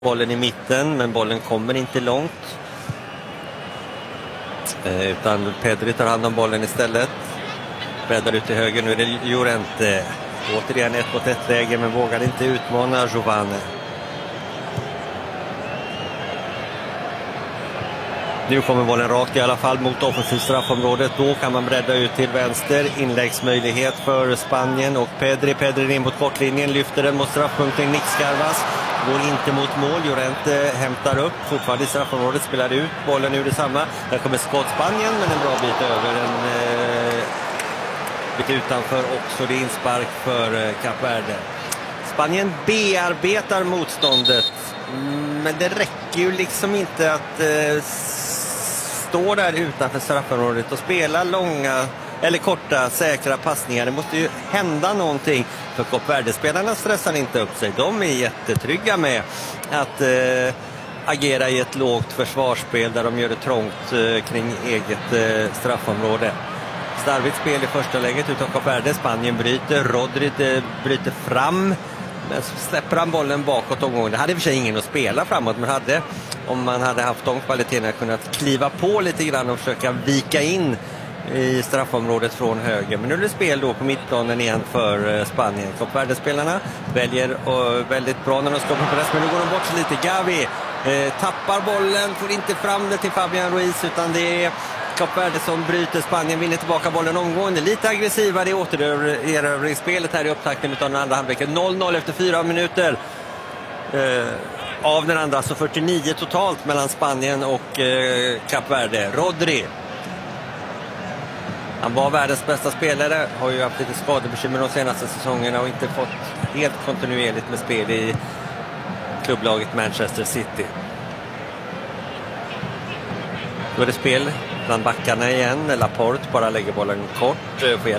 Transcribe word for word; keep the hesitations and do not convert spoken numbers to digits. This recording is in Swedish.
Bollen i mitten, men bollen kommer inte långt. Eh, utan Pedri tar hand om bollen istället. Bäddar ut till höger, nu är det Llorente. Återigen ett mot ett läge, men vågar inte utmana Giovane. Nu kommer bollen rakt i alla fall mot offensivt straffområdet. Då kan man bredda ut till vänster. Inläggsmöjlighet för Spanien och Pedri. Pedri in mot kortlinjen, lyfter den mot straffpunkten. Nickskarvas går inte mot mål. Llorente hämtar upp, fortfarande i straffområdet, spelar ut bollen ur detsamma. Där kommer skott Spanien, men en bra bit över. En eh, bit utanför också. Det är inspark för eh, Kap Verde. Spanien bearbetar motståndet, men det räcker ju liksom inte att eh, stå där utanför straffområdet och spela långa eller korta säkra passningar. Det måste ju hända någonting, för Kap Verde-spelarna stressar inte upp sig. De är jättetrygga med att eh, agera i ett lågt försvarsspel där de gör det trångt eh, kring eget eh, straffområde. Starvigt spel i första läget utav Kap Verde. Spanien bryter, Rodri bryter fram, men så släpper han bollen bakåt omgången. Det hade i och för sig ingen att spela framåt, men hade, om man hade haft de kvaliteterna, kunnat kliva på lite grann och försöka vika in i straffområdet från höger. Men nu är det spel då på mittplanen igen för Spanien. Kap Verde-spelarna väljer och väldigt bra när de ska på press, men nu går de bort sig lite. Gavi eh, tappar bollen, får inte fram det till Fabian Ruiz, utan det är Kap Verde som bryter. Spanien vinner tillbaka bollen omgående. Lite aggressivare i återerövringsspelet här i upptakten av den andra halvleken. noll noll efter fyra minuter. Eh, av den andra, så fyrtionio totalt mellan Spanien och eh, Kap Verde. Rodri. Han var världens bästa spelare. Har ju haft lite skadebekymmer de senaste säsongerna och inte fått helt kontinuerligt med spel i klubblaget Manchester City. Då är det spel bland backarna igen. Laporte bara lägger bollen kort. Får hjälp